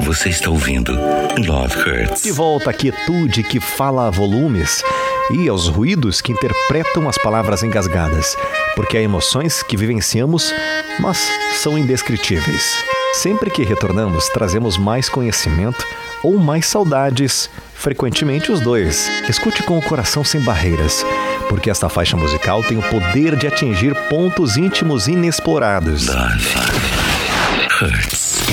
Você está ouvindo Love Hurts. De volta à quietude que fala a volumes e aos ruídos que interpretam as palavras engasgadas, porque há emoções que vivenciamos, mas são indescritíveis. Sempre que retornamos, trazemos mais conhecimento ou mais saudades, frequentemente os dois. Escute com o coração sem barreiras, porque esta faixa musical tem o poder de atingir pontos íntimos inexplorados. Love Hurts.